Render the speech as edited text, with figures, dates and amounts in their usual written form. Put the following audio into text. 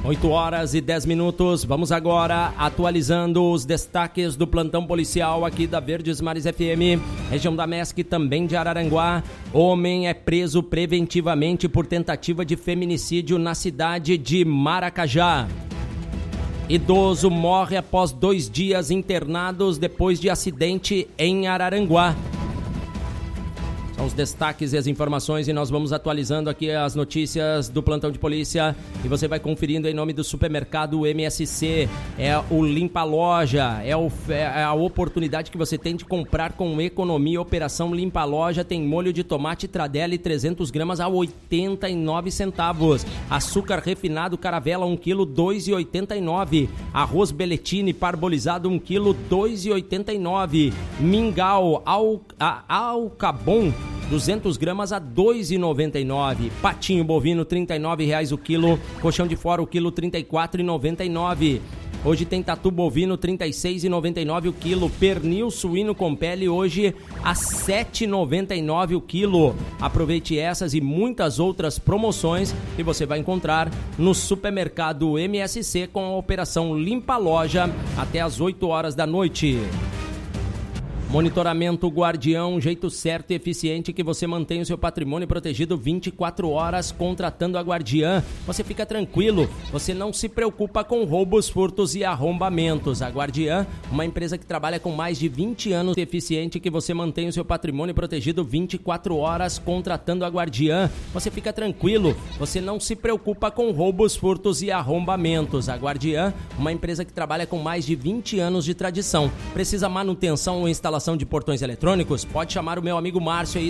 8 horas e 10 minutos, vamos agora atualizando os destaques do plantão policial aqui da Verdes Mares FM, região da MESC, também de Araranguá. Homem é preso preventivamente por tentativa de feminicídio na cidade de Maracajá. Idoso morre após 2 dias internados depois de acidente em Araranguá. São os destaques e as informações e nós vamos atualizando aqui as notícias do plantão de polícia e você vai conferindo em nome do supermercado MSC. É o Limpa Loja, é a oportunidade que você tem de comprar com economia. Operação Limpa Loja tem molho de tomate Tradelli 300 gramas a 89 centavos. Açúcar refinado Caravela 1 kg 2,89. Arroz Belletini parbolizado 1 kg 2,89. Mingau Alcabon 200 gramas a 2,99. Patinho bovino R$ 39,00 o quilo. Colchão de fora o quilo R$ 34,99. Hoje tem tatu bovino R$ 36,99 o quilo. Pernil suíno com pele hoje a R$ 7,99 o quilo. Aproveite essas e muitas outras promoções que você vai encontrar no supermercado MSC com a operação Limpa Loja até às 8 horas da noite. Monitoramento Guardião, um jeito certo e eficiente que você mantém o seu patrimônio protegido 24 horas contratando a Guardiã. Você fica tranquilo, você não se preocupa com roubos, furtos e arrombamentos. A Guardiã, uma empresa que trabalha com mais de 20 anos, eficiente que você mantém o seu patrimônio protegido 24 horas contratando a Guardiã. Você fica tranquilo, você não se preocupa com roubos, furtos e arrombamentos. A Guardiã, uma empresa que trabalha com mais de 20 anos de tradição. Precisa manutenção ou instalação de portões eletrônicos? Pode chamar o meu amigo Márcio aí